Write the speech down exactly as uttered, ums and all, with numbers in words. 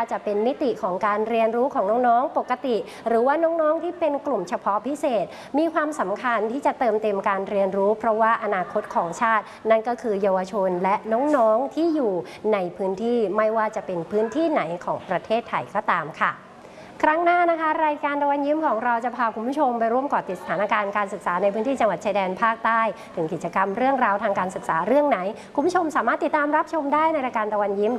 จะเป็นมิติของการเรียนรู้ของน้องๆปกติหรือว่าน้องๆที่เป็นกลุ่มเฉพาะพิเศษมีความสำคัญที่จะเติมเต็มการเรียนรู้เพราะว่าอนาคตของชาตินั่นก็คือเยาวชนและน้องๆที่อยู่ในพื้นที่ไม่ว่าจะเป็นพื้นที่ไหนของประเทศไทยก็ตามค่ะครั้งหน้านะคะรายการตะวันยิ้มของเราจะพาคุณผู้ชมไปร่วมเกาะติดสถานการณ์การศึกษาในพื้นที่จังหวัดชายแดนภาคใต้ถึงกิจกรรมเรื่องราวทางการศึกษาเรื่องไหนคุณผู้ชมสามารถติดตามรับชมได้ในรายการตะวันยิ้ม